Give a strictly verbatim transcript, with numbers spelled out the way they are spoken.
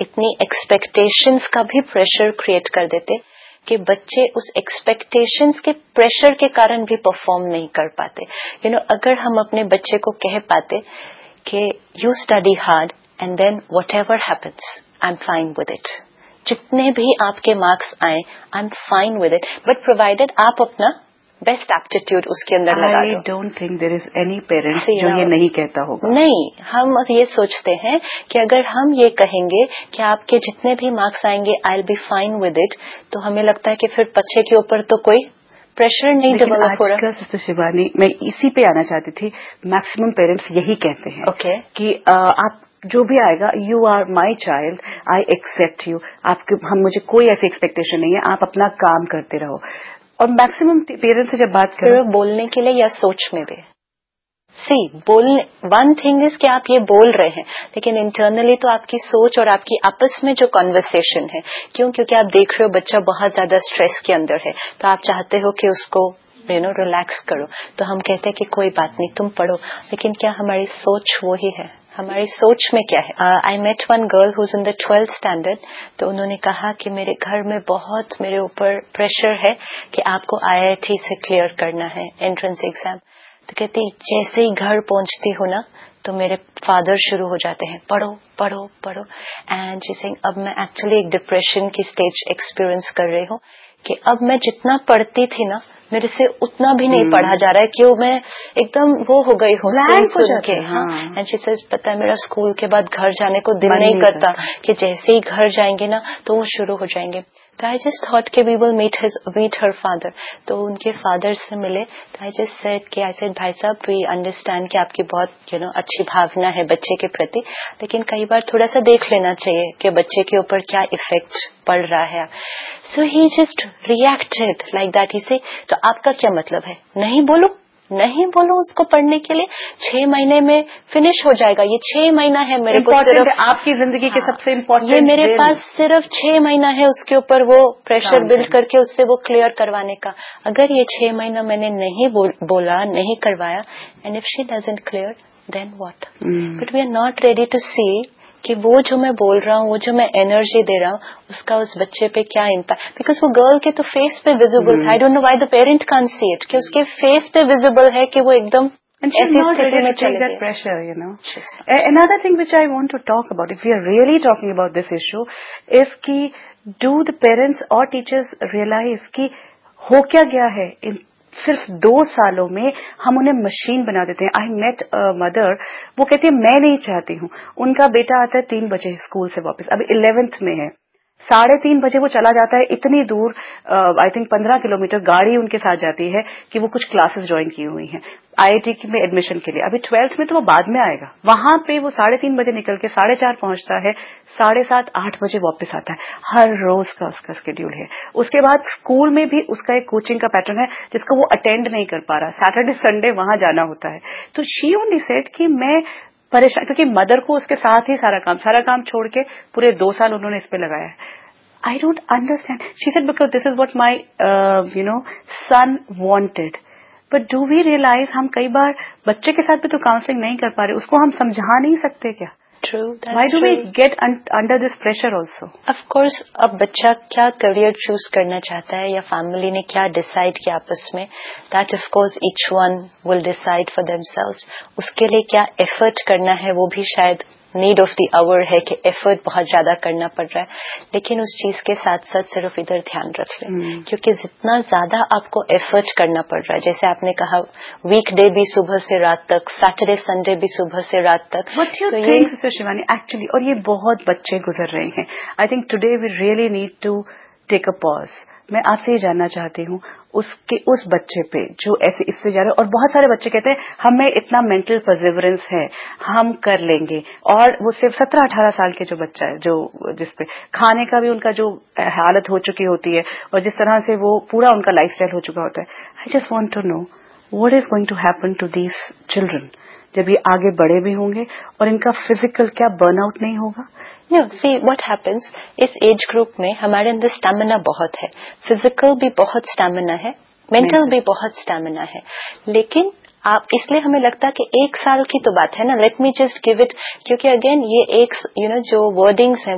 اتنی ایکسپیکٹیشنز کا بھی پریشر کریٹ کر دیتے کہ بچے اس ایکسپیکٹیشنز کے پریشر کے کارن بھی پرفارم نہیں کر پاتے. یو نو اگر ہم اپنے بچے کو کہہ پاتے کہ you study hard and then what ever happens I am fine with it, جتنے بھی آپ کے مارکس آئیں I am fine with it, but provided آپ اپنا بیسٹ ایپٹیٹیوڈ اس کے اندر لگا دو. I don't think there is any parent جو یہ نہیں کہتا ہوگا. نہیں, ہم یہ سوچتے ہیں کہ اگر ہم یہ کہیں گے کہ آپ کے جتنے بھی مارکس آئیں گے آئی will be fine with it, تو ہمیں لگتا ہے کہ پھر بچے کے اوپر تو کوئی پریشر نہیں ڈیولپ ہو رہا. سسٹر شیوانی, میں اسی پہ آنا چاہتی تھی. میکسیمم پیرنٹس یہی کہتے ہیں اوکے کہ آپ جو بھی آئے گا, you are my child, I accept you. آپ کے ہم مجھے کوئی ایسی ایکسپیکٹیشن نہیں ہے, آپ اپنا کام کرتے رہو. اور میکسیمم پیرنٹس سے جب بات کرو بولنے کے لیے یا سوچ میں بھی سی بولنے, ون تھنگ از کہ آپ یہ بول رہے ہیں لیکن انٹرنلی تو آپ کی سوچ اور آپ کی آپس میں جو کنورسیشن ہے, کیوں کیونکہ آپ دیکھ رہے ہو بچہ بہت زیادہ اسٹریس کے اندر ہے, تو آپ چاہتے ہو کہ اس کو یو نو ریلیکس کرو, تو ہم کہتے ہیں کہ کوئی بات نہیں تم پڑھو, لیکن کیا ہماری سوچ وہی ہے؟ ہماری سوچ میں کیا ہے؟ آئی meat one girl who's in the twelfth standard, تو انہوں نے کہا کہ میرے گھر میں بہت میرے اوپر پریشر ہے کہ آپ کو آئی آئی ٹی سے کلیئر کرنا ہے انٹرنس ایگزام. تو کہتی جیسے ہی گھر پہنچتی ہوں نا تو میرے فادر شروع ہو جاتے ہیں پڑھو پڑھو پڑھو, اینڈ جیسے اب میں ایکچولی ایک ڈپریشن کی اسٹیج ایکسپیرئنس کر رہی ہوں کہ اب میں جتنا پڑھتی تھی نا میرے سے اتنا بھی نہیں پڑھا جا رہا ہے, کہ میں ایک دم وہ ہو گئی ہوں سن سن کے. ہاں, اینڈ شی سیز پتہ ہے میرا اسکول کے بعد گھر جانے کو دل نہیں کرتا, کہ جیسے ہی گھر جائیں گے نا تو وہ شروع ہو جائیں گے. تو آئی جسٹ تھاٹ کہ وی will meet his meat her father. تو ان کے فادر سے ملے تو آئی جسٹ سیڈ کہ آئی سیڈ بھائی صاحب وی انڈرسٹینڈ کہ آپ کی بہت یو نو اچھی بھاونا ہے بچے کے پرتی, لیکن کئی بار تھوڑا سا دیکھ لینا چاہیے کہ بچے کے اوپر کیا افیکٹ پڑ رہا ہے. سو he just reacted like that. ہی سے تو آپ کا کیا مطلب ہے نہیں بولو نہیں بولو اس کو پڑھنے کے لیے, چھ مہینے میں فنش ہو جائے گا, یہ چھ مہینہ ہے میرے کو صرف آپ کی زندگی کے سب سے امپورٹنٹ, یہ میرے پاس صرف چھ مہینہ ہے اس کے اوپر وہ پریشر بلڈ کر کے اس سے وہ کلیئر کروانے کا. اگر یہ چھ مہینہ میں نے نہیں بولا نہیں کروایا, and if she doesn't clear then what. But we are not ready to سی کہ وہ جو میں بول رہا ہوں, وہ جو میں انرجی دے رہا ہوں, اس کا اس بچے پہ کیا امپیکٹ. بیکاز وہ گرل کے تو فیس پہ ویزیبل تھا. I don't know why the parent کان سی اٹ, کہ اس کے فیس پہ ویزیبل ہے کہ وہ ایک دم ایسی استھتی میں چلے گئے. pressure, you know. Another thing which I want to talk about, if we are really talking about this issue, is کہ do the parents or teachers realize کہ ہو کیا گیا ہے ان صرف دو سالوں میں ہم انہیں مشین بنا دیتے ہیں. آئی میٹ مدر, وہ کہتی ہے میں نہیں چاہتی ہوں, ان کا بیٹا آتا ہے تین بجے اسکول سے واپس, ابھی الیونتھ میں ہے, ساڑھے تین بجے وہ چلا جاتا ہے اتنی دور, آئی تھنک پندرہ کلو میٹر گاڑی ان کے ساتھ جاتی ہے کہ وہ کچھ کلاسز جوائن کی ہوئی ہیں آئی آئی ٹی میں ایڈمیشن کے لیے. ابھی ٹویلتھ میں تو وہ بعد میں آئے گا. وہاں پہ وہ ساڑھے تین بجے نکل کے ساڑھے چار پہنچتا ہے, ساڑھے سات آٹھ بجے واپس آتا ہے. ہر روز کا اس کا اسکیڈول ہے. اس کے بعد اسکول میں بھی اس کا ایک کوچنگ کا پیٹرن ہے جس کو وہ اٹینڈ نہیں کر پا رہا. سیٹرڈے سنڈے وہاں جانا ہوتا ہے. تو شی اونلی سیڈ کہ میں پریشان, کیونکہ مدر کو اس کے ساتھ ہی سارا کام سارا کام چھوڑ کے پورے دو سال انہوں نے اس پہ لگایا ہے. I don't understand. She said because this is what my uh, you know son wanted. But do we realize ہم کئی بار بچے کے ساتھ بھی تو کاؤنسلنگ نہیں کر پا رہے, اس کو ہم سمجھا نہیں سکتے کیا؟ True, that's Why do true. we get un- under this pressure also? Of course, اب بچہ کیا کریئر چوز کرنا چاہتا ہے یا فیملی نے کیا ڈیسائیڈ کیا آپس میں, that of course each one will decide for themselves. اس کے لیے کیا ایفرٹ کرنا ہے وہ بھی شاید نیڈ آف دی آور ہے کہ ایفرٹ بہت زیادہ کرنا پڑ رہا ہے, لیکن اس چیز کے ساتھ ساتھ صرف ادھر دھیان رکھ لیں mm. کیونکہ جتنا زیادہ آپ کو ایفرٹ کرنا پڑ رہا ہے, جیسے آپ نے کہا ویک ڈے بھی صبح سے رات تک, سیٹرڈے سنڈے بھی صبح سے رات تک. What you think, Sister Shivani, actually, اور یہ بہت بچے گزر رہے ہیں. I think today we really need to take a pause. میں آپ سے یہ جاننا چاہتی ہوں اس کے اس بچے پہ جو ایسے اس سے جا رہے, اور بہت سارے بچے کہتے ہیں ہمیں اتنا مینٹل پرزیورنس ہے ہم کر لیں گے, اور وہ صرف سترہ اٹھارہ سال کے جو بچہ ہے جو جس پہ کھانے کا بھی ان کا جو حالت ہو چکی ہوتی ہے اور جس طرح سے وہ پورا ان کا لائف اسٹائل ہو چکا ہوتا ہے. I just want to know what is going to happen to these children جب یہ آگے بڑے بھی ہوں گے, اور ان کا فزیکل کیا برن آؤٹ نہیں ہوگا. No, see what happens, us age group میں ہمارے اندر اسٹیمنا بہت ہے, فزیکل بھی بہت اسٹیمنا ہے, مینٹل بھی بہت اسٹیمنا ہے, لیکن آپ اس لیے ہمیں لگتا کہ ایک سال کی تو بات ہے نا, let me just give it, کیونکہ اگین یہ ایک یو نو جو ورڈنگس ہیں